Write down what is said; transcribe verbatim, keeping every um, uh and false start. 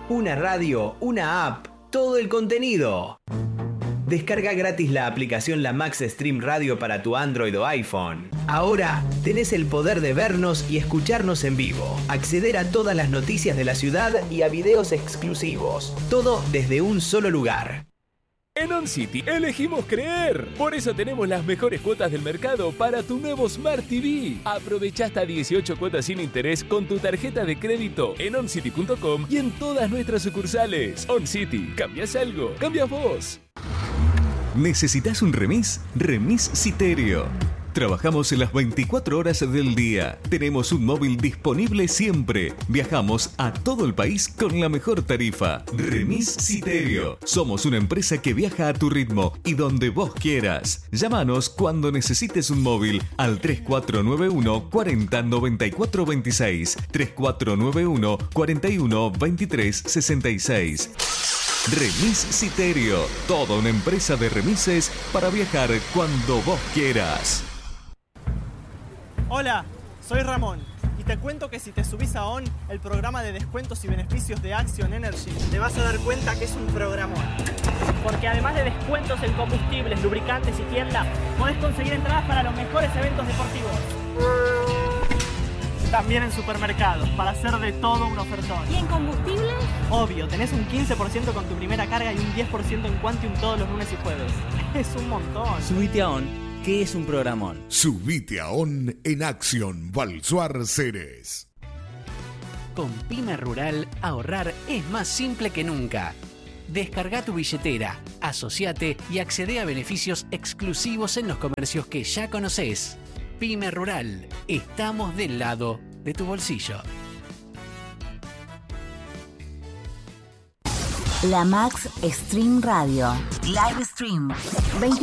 Una radio, una app, todo el contenido. Descarga gratis la aplicación La Max Stream Radio para tu Android o iPhone. Ahora tenés el poder de vernos y escucharnos en vivo, acceder a todas las noticias de la ciudad y a videos exclusivos. Todo desde un solo lugar. En OnCity elegimos creer. Por eso tenemos las mejores cuotas del mercado para tu nuevo Smart T V. Aprovecha hasta dieciocho cuotas sin interés con tu tarjeta de crédito en oncity punto com y en todas nuestras sucursales. OnCity, ¿cambias algo? ¡Cambias vos! ¿Necesitas un remis? Remis Citerio. Trabajamos las veinticuatro horas del día. Tenemos un móvil disponible siempre. Viajamos a todo el país con la mejor tarifa. Remis Citerio. Somos una empresa que viaja a tu ritmo y donde vos quieras. Llámanos cuando necesites un móvil al tres cuatro nueve uno, cuarenta, noventa y cuatro veintiséis. tres cuatro nueve uno, cuarenta y uno, veintitrés sesenta y seis. Remis Citerio. Toda una empresa de remises para viajar cuando vos quieras. Hola, soy Ramón y te cuento que si te subís a ON, el programa de descuentos y beneficios de Action Energy, te vas a dar cuenta que es un programón. Porque además de descuentos en combustibles, lubricantes y tienda, podés conseguir entradas para los mejores eventos deportivos. También en supermercados, para hacer de todo un ofertón. ¿Y en combustibles? Obvio, tenés un quince por ciento con tu primera carga y un diez por ciento en Quantium todos los lunes y jueves. Es un montón. Subite a ON. ¿Qué es un programón? Subite a ON en Acción Balsuar Ceres. Con Pyme Rural, ahorrar es más simple que nunca. Descarga tu billetera, asociate y accede a beneficios exclusivos en los comercios que ya conoces. Pyme Rural, estamos del lado de tu bolsillo. La Max Stream Radio. Live Stream.